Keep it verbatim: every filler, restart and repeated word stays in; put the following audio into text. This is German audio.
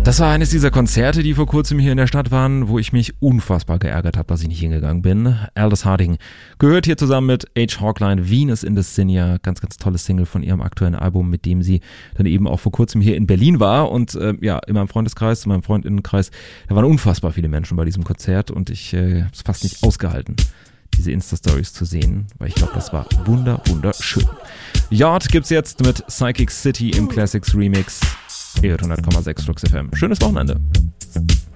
Das war eines dieser Konzerte, die vor kurzem hier in der Stadt waren, wo ich mich unfassbar geärgert habe, dass ich nicht hingegangen bin. Aldous Harding gehört hier zusammen mit H. Hawkline, Venus in the Sinja, ganz, ganz tolles Single von ihrem aktuellen Album, mit dem sie dann eben auch vor kurzem hier in Berlin war. Und äh, ja, in meinem Freundeskreis, in meinem Freundinnenkreis, da waren unfassbar viele Menschen bei diesem Konzert und ich äh, habe es fast nicht ausgehalten, diese Insta-Stories zu sehen, weil ich glaube, das war wunder, wunderschön. Yard gibt's jetzt mit Psychic City im Classics Remix. E hundert Komma sechs Flux F M. Schönes Wochenende.